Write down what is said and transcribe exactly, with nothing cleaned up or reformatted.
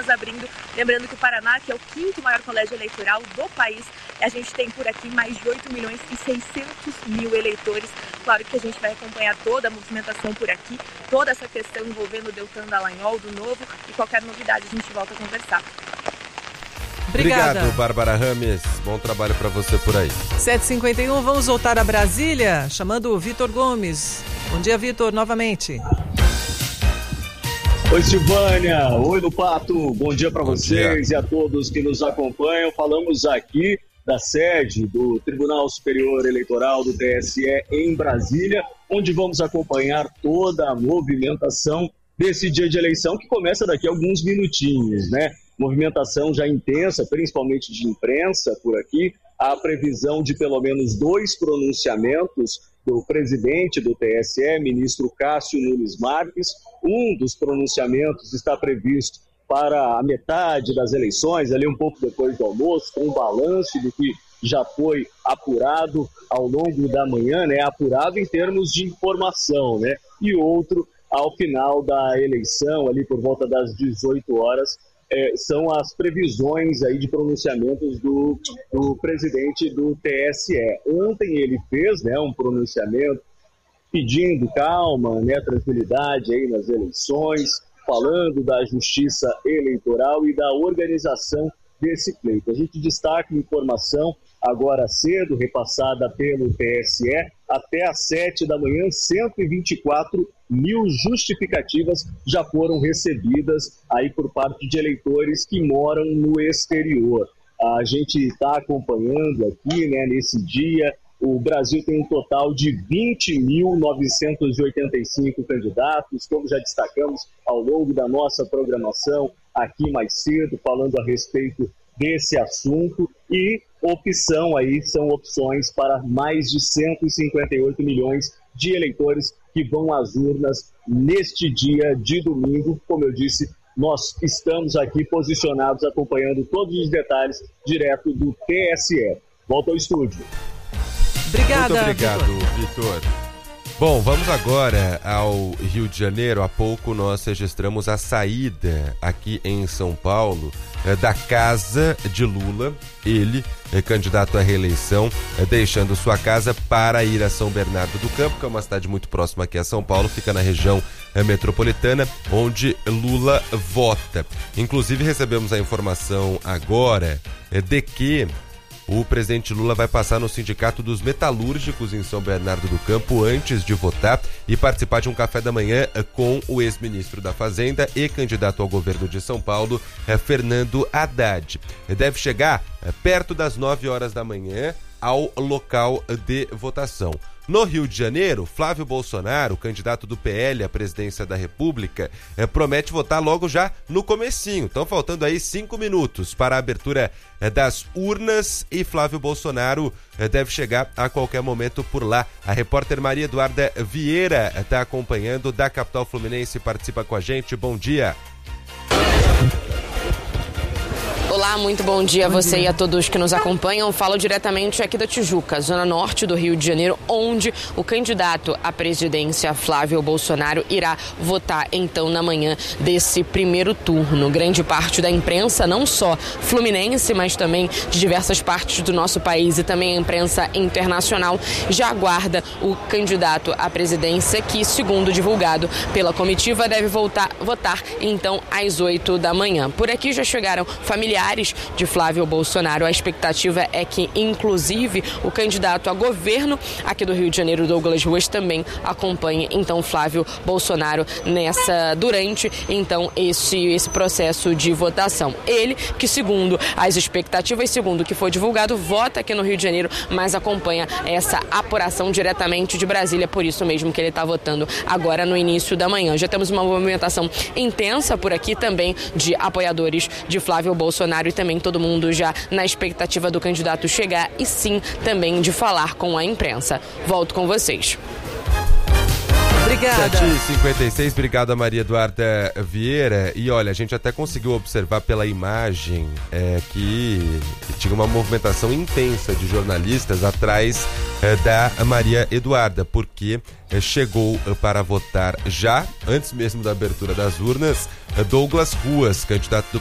urnas abrindo. Lembrando que o Paraná, que é o quinto maior colégio eleitoral do país, a gente tem por aqui mais de oito milhões e seiscentos mil eleitores. Claro que a gente vai acompanhar toda a movimentação por aqui, toda essa questão envolvendo o Deltan Dallagnol, do Novo, e qualquer novidade a gente volta a conversar. Obrigada. Obrigado, Bárbara Rames. Bom trabalho para você por aí. sete e cinquenta e um, vamos voltar a Brasília, chamando o Vitor Gomes. Bom dia, Vitor, novamente. Oi, Silvânia. Oi, Lupato. Bom dia para vocês dia. E a todos que nos acompanham. Falamos aqui da sede do Tribunal Superior Eleitoral do T S E em Brasília, onde vamos acompanhar toda a movimentação desse dia de eleição, que começa daqui a alguns minutinhos, né? Movimentação já intensa, principalmente de imprensa por aqui. Há previsão de pelo menos dois pronunciamentos do presidente do T S E, ministro Cássio Nunes Marques. Um dos pronunciamentos está previsto para a metade das eleições, ali um pouco depois do almoço, com um balanço do que já foi apurado ao longo da manhã, né? Apurado em termos de informação, né? E outro ao final da eleição, ali por volta das dezoito horas, É, são as previsões aí de pronunciamentos do, do presidente do T S E. Ontem ele fez, né, um pronunciamento pedindo calma, né, tranquilidade aí nas eleições, falando da justiça eleitoral e da organização desse pleito. A gente destaca informação agora cedo, repassada pelo T S E, até às sete da manhã, cento e vinte e quatro mil justificativas já foram recebidas aí por parte de eleitores que moram no exterior. A gente está acompanhando aqui, né, nesse dia, o Brasil tem um total de vinte mil novecentos e oitenta e cinco candidatos, como já destacamos ao longo da nossa programação aqui mais cedo, falando a respeito desse assunto, e opção aí são opções para mais de cento e cinquenta e oito milhões de eleitores que vão às urnas neste dia de domingo. Como eu disse, nós estamos aqui posicionados acompanhando todos os detalhes direto do T S E. Volta ao estúdio. Obrigada, Muito obrigado, Vitor. Bom, vamos agora ao Rio de Janeiro. Há pouco nós registramos a saída aqui em São Paulo da casa de Lula. Ele é candidato à reeleição, deixando sua casa para ir a São Bernardo do Campo, que é uma cidade muito próxima aqui a São Paulo, fica na região metropolitana, onde Lula vota. Inclusive recebemos a informação agora de que o presidente Lula vai passar no Sindicato dos Metalúrgicos em São Bernardo do Campo antes de votar e participar de um café da manhã com o ex-ministro da Fazenda e candidato ao governo de São Paulo, Fernando Haddad. Deve chegar perto das nove horas da manhã ao local de votação. No Rio de Janeiro, Flávio Bolsonaro, candidato do P L à presidência da República, eh, promete votar logo já no comecinho. Estão faltando aí cinco minutos para a abertura eh, das urnas e Flávio Bolsonaro eh, deve chegar a qualquer momento por lá. A repórter Maria Eduarda Vieira está acompanhando da capital fluminense, participa com a gente. Bom dia. Olá, muito bom dia a você e a todos que nos acompanham. Falo diretamente aqui da Tijuca, zona norte do Rio de Janeiro, onde o candidato à presidência, Flávio Bolsonaro, irá votar então na manhã desse primeiro turno. Grande parte da imprensa, não só fluminense, mas também de diversas partes do nosso país e também a imprensa internacional, já aguarda o candidato à presidência que, segundo divulgado pela comitiva, deve voltar, votar então às oito da manhã. Por aqui já chegaram familiares de Flávio Bolsonaro. A expectativa é que, inclusive, o candidato a governo aqui do Rio de Janeiro, Douglas Ruas, também acompanhe, então, Flávio Bolsonaro nessa, durante, então, esse, esse processo de votação. Ele, que segundo as expectativas, segundo o que foi divulgado, vota aqui no Rio de Janeiro, mas acompanha essa apuração diretamente de Brasília, por isso mesmo que ele está votando agora no início da manhã. Já temos uma movimentação intensa por aqui também de apoiadores de Flávio Bolsonaro e também todo mundo já na expectativa do candidato chegar e sim também de falar com a imprensa. Volto com vocês. Obrigada. sete e cinquenta e seis, obrigado a Maria Eduarda Vieira. E olha, a gente até conseguiu observar pela imagem é, que tinha uma movimentação intensa de jornalistas atrás é, da Maria Eduarda, porque é, chegou para votar já, antes mesmo da abertura das urnas, Douglas Ruas, candidato do